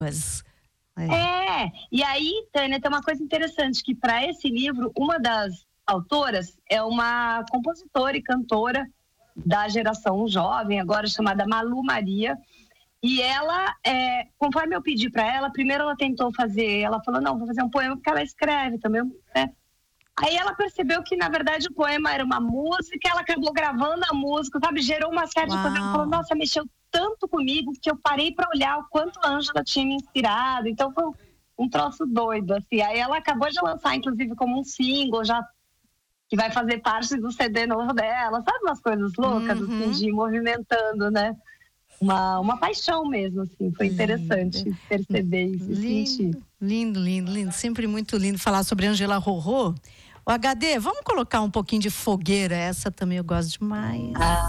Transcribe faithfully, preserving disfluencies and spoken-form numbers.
É. é, e aí, Tânia, tem uma coisa interessante, que para esse livro, uma das autoras é uma compositora e cantora da geração jovem, agora chamada Malu Maria, e ela, é, conforme eu pedi para ela, primeiro ela tentou fazer, ela falou, não, vou fazer um poema porque ela escreve também, né? Aí ela percebeu que, na verdade, o poema era uma música, ela acabou gravando a música, sabe? Gerou uma série Uau. de coisas. Ela falou, nossa, mexeu tanto comigo que eu parei para olhar o quanto a Ângela tinha me inspirado. Então, foi um troço doido, assim. Aí ela acabou de lançar, inclusive, como um single, já que vai fazer parte do C D novo dela. Sabe umas coisas loucas, uhum. assim, de ir movimentando, né? Uma, uma paixão mesmo, assim. Foi interessante lindo. perceber isso, lindo, sentir. Lindo, lindo, lindo. Sempre muito lindo falar sobre Angela Rorô. O H D, vamos colocar um pouquinho de Fogueira, essa também eu gosto demais. Ah.